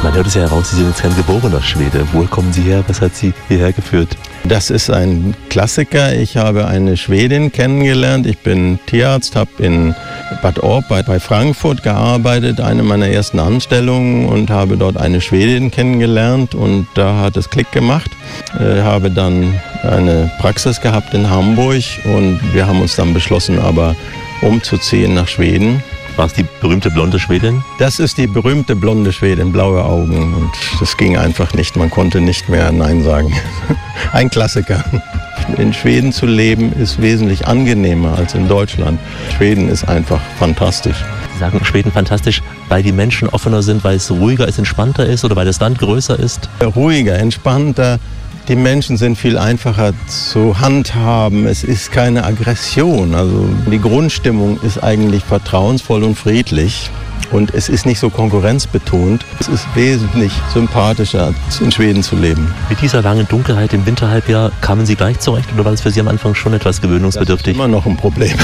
Man hört es ja heraus, Sie sind kein geborener Schwede. Woher kommen Sie her? Was hat Sie hierher geführt? Das ist ein Klassiker. Ich habe eine Schwedin kennengelernt. Ich bin Tierarzt, habe in Bad Orb bei Frankfurt gearbeitet, eine meiner ersten Anstellungen, und habe dort eine Schwedin kennengelernt, und da hat es Klick gemacht. Habe dann eine Praxis gehabt in Hamburg, und wir haben uns dann beschlossen, aber umzuziehen nach Schweden. War es die berühmte blonde Schwedin? Das ist die berühmte blonde Schwedin, blaue Augen, und das ging einfach nicht. Man konnte nicht mehr Nein sagen. Ein Klassiker. In Schweden zu leben ist wesentlich angenehmer als in Deutschland. Schweden ist einfach fantastisch. Sie sagen Schweden fantastisch, weil die Menschen offener sind, weil es ruhiger ist, entspannter ist oder weil das Land größer ist? Ruhiger, entspannter. Die Menschen sind viel einfacher zu handhaben. Es ist keine Aggression. Also die Grundstimmung ist eigentlich vertrauensvoll und friedlich. Und es ist nicht so konkurrenzbetont. Es ist wesentlich sympathischer, in Schweden zu leben. Mit dieser langen Dunkelheit im Winterhalbjahr kamen Sie gleich zurecht, oder war das für Sie am Anfang schon etwas gewöhnungsbedürftig? Das ist immer noch ein Problem.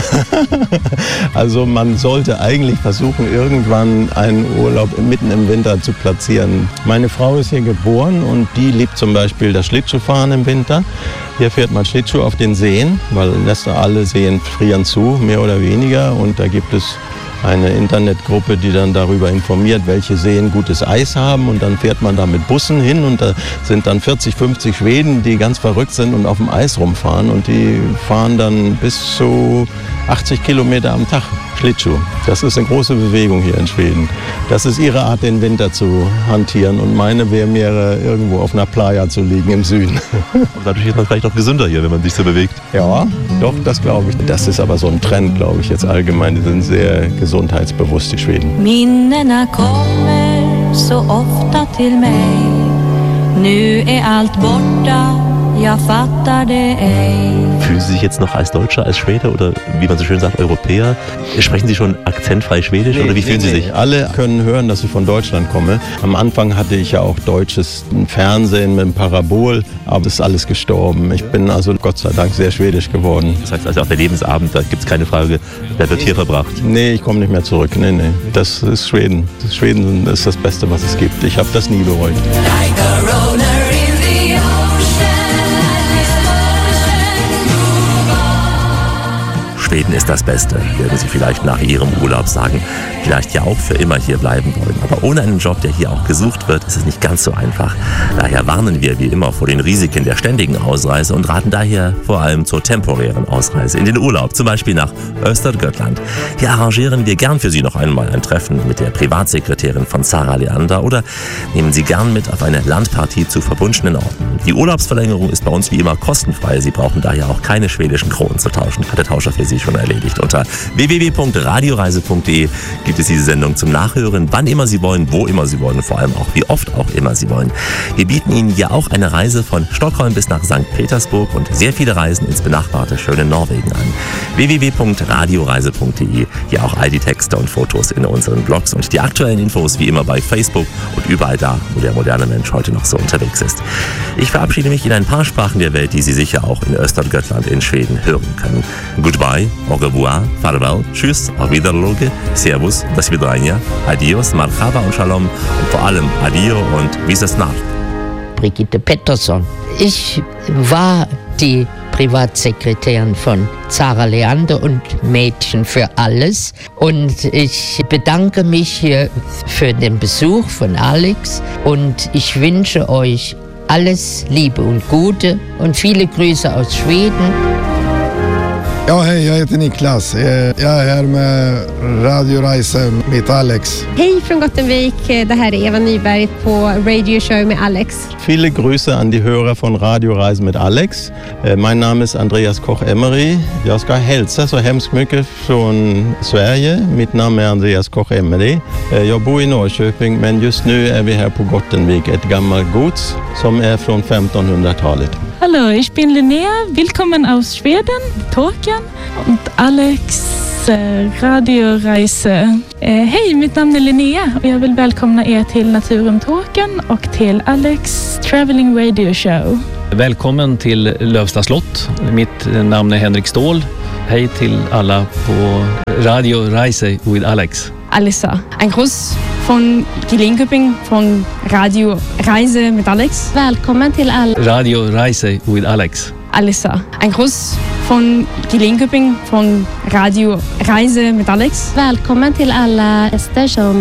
Also man sollte eigentlich versuchen, irgendwann einen Urlaub mitten im Winter zu platzieren. Meine Frau ist hier geboren, und die liebt zum Beispiel das Schlittschuhfahren im Winter. Hier fährt man Schlittschuh auf den Seen, weil alle Seen frieren zu, mehr oder weniger. Und da gibt es eine Internetgruppe, die dann darüber informiert, welche Seen gutes Eis haben, und dann fährt man da mit Bussen hin, und da sind dann 40, 50 Schweden, die ganz verrückt sind und auf dem Eis rumfahren, und die fahren dann bis zu 80 Kilometer am Tag Schlittschuh. Das ist eine große Bewegung hier in Schweden. Das ist ihre Art, den Winter zu hantieren, und meine wäre mir, irgendwo auf einer Playa zu liegen im Süden. Und dadurch ist man vielleicht auch gesünder hier, wenn man sich so bewegt. Ja, doch, das glaube ich. Das ist aber so ein Trend, glaube ich, jetzt allgemein. Die sind sehr gesundheitsbewusst, die Schweden. Minnena kommer så ofta till mig. Nu är allt borta, jag fattar det ej. Fühlen Sie sich jetzt noch als Deutscher, als Schwede oder wie man so schön sagt, Europäer? Sprechen Sie schon akzentfrei Schwedisch oder wie fühlen Sie sich? Alle können hören, dass ich von Deutschland komme. Am Anfang hatte ich ja auch deutsches Fernsehen mit dem Parabol, aber es ist alles gestorben. Ich bin also Gott sei Dank sehr schwedisch geworden. Das heißt also auch der Lebensabend, da gibt es keine Frage, der wird hier verbracht? Nee, ich komme nicht mehr zurück. Nee. Das ist Schweden. Schweden ist das Beste, was es gibt. Ich habe das nie bereut. Schweden ist das Beste, werden Sie vielleicht nach Ihrem Urlaub sagen. Vielleicht ja auch für immer hier bleiben wollen. Aber ohne einen Job, der hier auch gesucht wird, ist es nicht ganz so einfach. Daher warnen wir wie immer vor den Risiken der ständigen Ausreise und raten daher vor allem zur temporären Ausreise in den Urlaub, zum Beispiel nach Östergötland. Hier arrangieren wir gern für Sie noch einmal ein Treffen mit der Privatsekretärin von Sara Leander oder nehmen Sie gern mit auf eine Landpartie zu verbundenen Orten. Die Urlaubsverlängerung ist bei uns wie immer kostenfrei. Sie brauchen daher auch keine schwedischen Kronen zu tauschen. Hat der Tauscher für Sie schon erledigt. Unter www.radioreise.de gibt es diese Sendung zum Nachhören, wann immer Sie wollen, wo immer Sie wollen und vor allem auch wie oft auch immer Sie wollen. Wir bieten Ihnen hier auch eine Reise von Stockholm bis nach St. Petersburg und sehr viele Reisen ins benachbarte schöne Norwegen an. www.radioreise.de. Hier auch all die Texte und Fotos in unseren Blogs und die aktuellen Infos wie immer bei Facebook und überall da, wo der moderne Mensch heute noch so unterwegs ist. Ich verabschiede mich in ein paar Sprachen der Welt, die Sie sicher auch in Östergötland in Schweden hören können. Goodbye, au revoir, farewell, tschüss, auf Wiedersehen, servus, das Vidrania, adios, marhaba und shalom und vor allem adio und bis es nach. Brigitte Pettersson. Ich war die Privatsekretärin von Sara Leander und Mädchen für alles. Und ich bedanke mich hier für den Besuch von Alex und ich wünsche euch alles Liebe und Gute und viele Grüße aus Schweden. Ja, hej, jag heter Niklas. Jag är här med Radioreise med Alex. Hej från Gottenvik, det här är Eva Nyberg på Radio Show med Alex. Viele Grüße an die Hörer von Radioreise mit Alex. Mein Name ist Andreas Koch-Emery. Jag ska hälsa så hemskt mycket från Sverige. Mitt namn är Andreas Koch-Emery. Jag bor i Norrköping, men just nu är vi här på Gottenvik, ett gammalt gods som är från 1500-talet. Hallo, ich bin Linnea. Willkommen aus Schweden, Tokien und Alex Radioreise. Hej, mitt namn är Linnea och jag vill välkomna er till Naturum Tokien och till Alex Traveling Radio Show. Välkommen till Lövsta slott. Mitt namn är Henrik Ståhl. Hej till alla på Radio Reise with Alex. Alissa, ein Gruß från Linköping från Radio Reise med Alex. Välkommen till alla. Radio Reise with Alex. Alissa. En gruß från Linköping från Radio Reise med Alex. Välkommen till alla gäster som